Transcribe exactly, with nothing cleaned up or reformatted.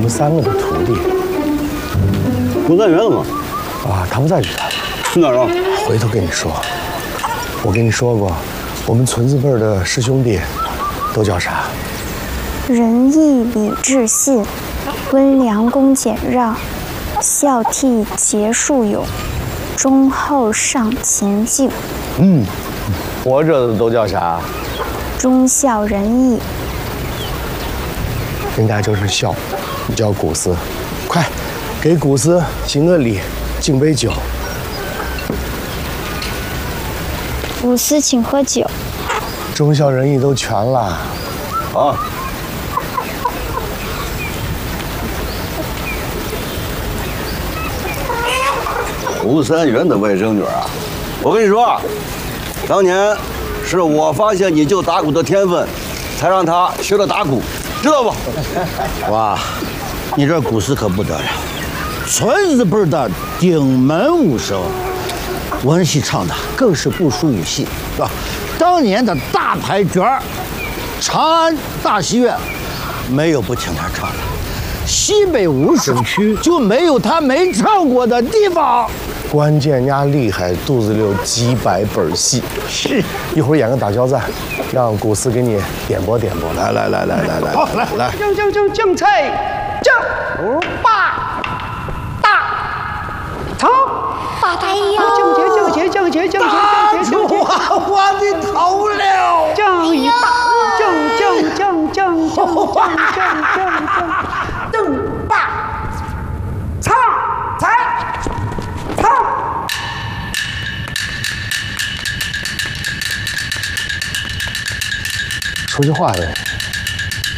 们三个的徒弟。 不在园子吗？ 啊，他不在这儿。 去哪儿了？ 回头跟你说。我跟你说过，我们村子辈儿的师兄弟都叫啥？ 仁义礼智信，温良恭俭让，孝悌节恕勇，忠厚尚勤敬。 嗯，活着的都叫啥？ 忠孝仁义。 应该就是孝，你叫古斯。快，给古斯行个礼，敬杯酒。 古斯请喝酒。 忠孝仁义都全了。 啊。吴三元的外甥女啊，我跟你说啊，当年是我发现你就打鼓的天分，才让他学了打鼓，知道不？ 哇，你这鼓丝可不得了，村子辈的顶门武生，文戏唱的更是不输武戏，是吧？当年的大牌角儿，长安大戏院，没有不请他唱的。西北五省区就没有他没唱过的地方。 关键呀厉害，肚子里有几百本戏。 是， 一会儿演个打交赞，让古斯给你点拨点拨。来来来来来来， 好来来， 将将将将菜将八大长八大呀！ 将节将节将节将节将节将节， 我的头了！ 将一大将将将将将将将将将正八唱才唱。 说句话呗。